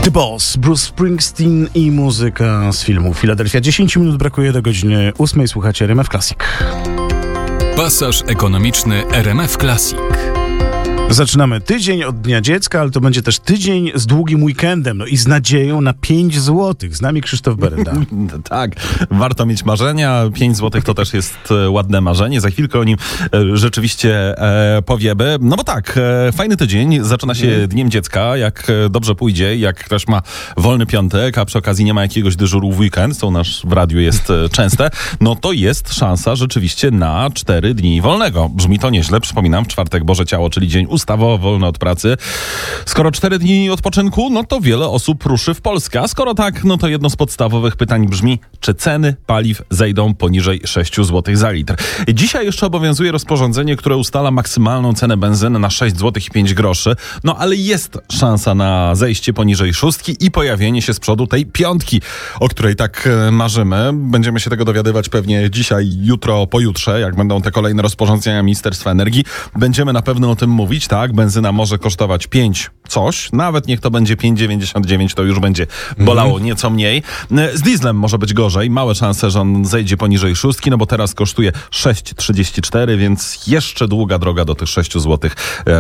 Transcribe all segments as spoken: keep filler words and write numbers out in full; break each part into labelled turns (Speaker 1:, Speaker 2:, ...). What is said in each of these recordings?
Speaker 1: The Boss, Bruce Springsteen i muzyka z filmu Filadelfia. dziesięć minut brakuje do godziny ósmej. Słuchacie R M F Classic.
Speaker 2: Pasaż ekonomiczny R M F Classic.
Speaker 1: Zaczynamy tydzień od Dnia Dziecka, ale to będzie też tydzień z długim weekendem, no i z nadzieją na pięć złotych. Z nami Krzysztof Berenda.
Speaker 3: Tak, warto mieć marzenia. pięć złotych to też jest e, ładne marzenie. Za chwilkę o nim e, rzeczywiście e, powiemy. No bo tak, e, fajny tydzień. Zaczyna się mm. Dniem Dziecka. Jak e, dobrze pójdzie, jak ktoś ma wolny piątek, a przy okazji nie ma jakiegoś dyżuru w weekend, co u nas w radiu jest e, częste, no to jest szansa rzeczywiście na cztery dni wolnego. Brzmi to nieźle. Przypominam, w czwartek Boże Ciało, czyli dzień ustawowo wolny od pracy. Skoro cztery dni odpoczynku, no to wiele osób ruszy w Polskę. A skoro tak, no to jedno z podstawowych pytań brzmi, czy ceny paliw zejdą poniżej sześć złotych za litr? Dzisiaj jeszcze obowiązuje rozporządzenie, które ustala maksymalną cenę benzyny na sześć złotych i pięć groszy. No ale jest szansa na zejście poniżej szóstki i pojawienie się z przodu tej piątki, o której tak marzymy. Będziemy się tego dowiadywać pewnie dzisiaj, jutro, pojutrze, jak będą te kolejne rozporządzenia Ministerstwa Energii. Będziemy na pewno o tym mówić. Tak, benzyna może kosztować pięć coś, nawet niech to będzie pięć dziewięćdziesiąt dziewięć, to już będzie bolało mm. nieco mniej. Z dieslem może być gorzej, małe szanse, że on zejdzie poniżej szóstki, no bo teraz kosztuje sześć trzydzieści cztery, więc jeszcze długa droga do tych sześć złotych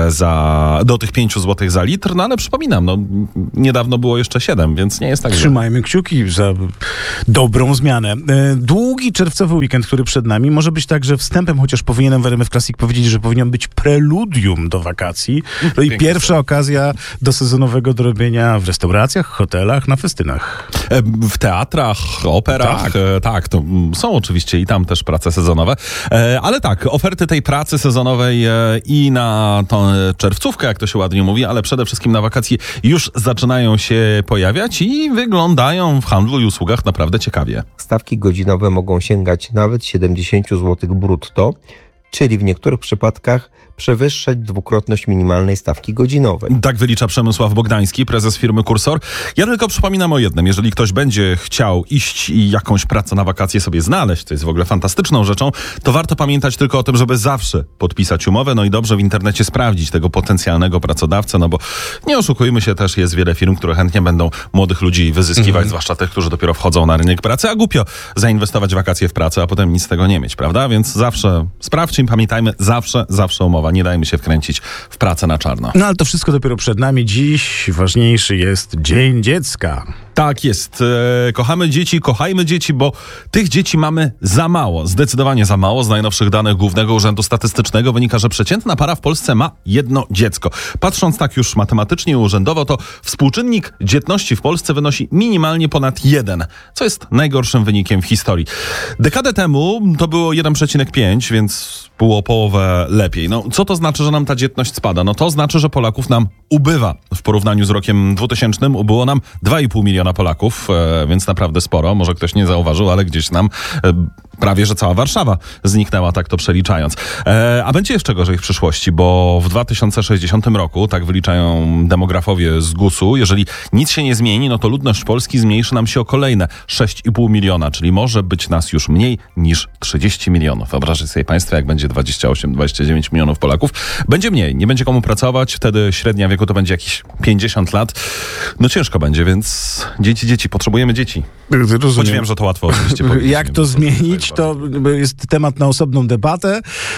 Speaker 3: za, do tych pięć złotych za litr, no ale przypominam, no niedawno było jeszcze siedem, więc nie jest tak.
Speaker 1: Trzymajmy kciuki za dobrą zmianę. Długi czerwcowy weekend, który przed nami, może być także wstępem, chociaż powinienem w R M F Classic powiedzieć, że powinien być preludium do wakacji. No i pierwsza okazja do sezonowego dorobienia w restauracjach, hotelach, na festynach.
Speaker 3: W teatrach, operach, tak, tak to są oczywiście i tam też prace sezonowe, ale tak, oferty tej pracy sezonowej i na tą czerwcówkę, jak to się ładnie mówi, ale przede wszystkim na wakacje już zaczynają się pojawiać i wyglądają w handlu i usługach naprawdę ciekawie.
Speaker 4: Stawki godzinowe mogą sięgać nawet siedemdziesiąt złotych brutto, czyli w niektórych przypadkach przewyższać dwukrotność minimalnej stawki godzinowej.
Speaker 3: Tak wylicza Przemysław Bogdański, prezes firmy Kursor. Ja tylko przypominam o jednym. Jeżeli ktoś będzie chciał iść i jakąś pracę na wakacje sobie znaleźć, to jest w ogóle fantastyczną rzeczą, to warto pamiętać tylko o tym, żeby zawsze podpisać umowę, no i dobrze w internecie sprawdzić tego potencjalnego pracodawcę, no bo nie oszukujmy się, też jest wiele firm, które chętnie będą młodych ludzi wyzyskiwać, mm. zwłaszcza tych, którzy dopiero wchodzą na rynek pracy, a głupio zainwestować w wakacje w pracę, a potem nic z tego nie mieć, prawda? Więc zawsze sprawdźmy, pamiętajmy, zawsze, zawsze umowa. Nie dajmy się wkręcić w pracę na czarno.
Speaker 1: No ale to wszystko dopiero przed nami. Dziś ważniejszy jest Dzień Dziecka.
Speaker 3: Tak jest. E, kochamy dzieci, kochajmy dzieci, bo tych dzieci mamy za mało. Zdecydowanie za mało. Z najnowszych danych Głównego Urzędu Statystycznego wynika, że przeciętna para w Polsce ma jedno dziecko. Patrząc tak już matematycznie i urzędowo, to współczynnik dzietności w Polsce wynosi minimalnie ponad jeden, co jest najgorszym wynikiem w historii. Dekadę temu to było jeden przecinek pięć, więc było o połowę lepiej. No, co to znaczy, że nam ta dzietność spada? No to znaczy, że Polaków nam ubywa. W porównaniu z rokiem dwutysięcznym ubyło nam dwa i pół miliona Polaków, e, więc naprawdę sporo. Może ktoś nie zauważył, ale gdzieś nam e, prawie, że cała Warszawa zniknęła, tak to przeliczając. E, a będzie jeszcze gorzej w przyszłości, bo w dwa tysiące sześćdziesiątym roku, tak wyliczają demografowie z gusu, jeżeli nic się nie zmieni, no to ludność Polski zmniejszy nam się o kolejne sześć i pół miliona, czyli może być nas już mniej niż trzydzieści milionów. Wyobraźcie sobie państwo, jak będzie dwadzieścia osiem dwadzieścia dziewięć milionów Polaków. Będzie mniej, nie będzie komu pracować, wtedy średnia wieku to będzie jakieś pięćdziesiąt lat. No ciężko będzie, więc dzieci, dzieci, potrzebujemy dzieci.
Speaker 1: Rozumiem.
Speaker 3: Choć wiem, że to łatwo oczywiście powiedzieć.
Speaker 1: Jak to zmienić, to jest temat na osobną debatę.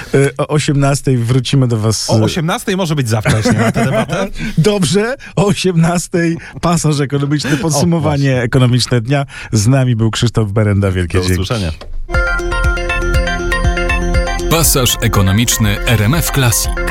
Speaker 1: O osiemnastej wrócimy do was.
Speaker 3: O osiemnastej może być za wcześnie na tę debatę.
Speaker 1: Dobrze, o osiemnastej pasaż ekonomiczny, podsumowanie ekonomiczne dnia. Z nami był Krzysztof Berenda. Wielkie dzięki.
Speaker 3: Do usłyszenia.
Speaker 2: Pasaż ekonomiczny R M F Classic.